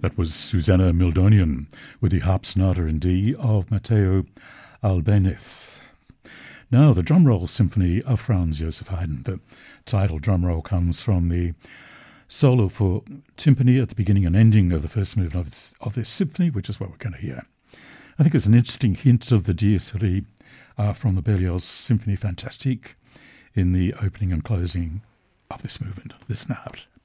That was Susanna Mildonian with the Harp Sonata in D of Matteo Albéniz. Now, the drum roll symphony of Franz Joseph Haydn. The title drum roll comes from the solo for timpani at the beginning and ending of the first movement of this symphony, which is what we're going to hear. I think it's an interesting hint of the Dies Irae from the Berlioz Symphonie Fantastique in the opening and closing of this movement. Listen out.